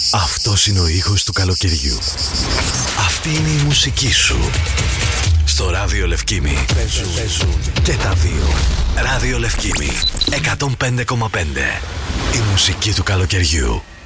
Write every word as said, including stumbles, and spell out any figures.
Αυτός είναι ο ήχος του καλοκαιριού. Αυτή είναι η μουσική σου. Στο Ράδιο Λευκήμι παίζουν, παίζουν και τα δύο. Ράδιο Λευκήμι εκατόν πέντε κόμμα πέντε. Η μουσική του καλοκαιριού.